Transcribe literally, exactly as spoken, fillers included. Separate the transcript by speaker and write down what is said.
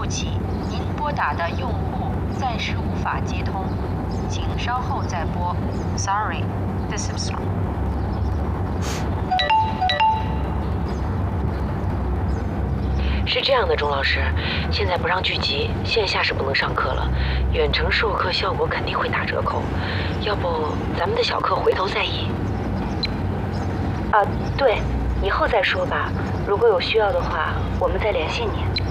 Speaker 1: 气，您拨打的用户暂时无法接通，请稍后再拨。Sorry, this is.
Speaker 2: 是这样的，钟老师，现在不让聚集，线下是不能上课了，远程授课效果肯定会打折扣。要不咱们的小课回头再议？
Speaker 3: 啊，对，以后再说吧。如果有需要的话，我们再联系你。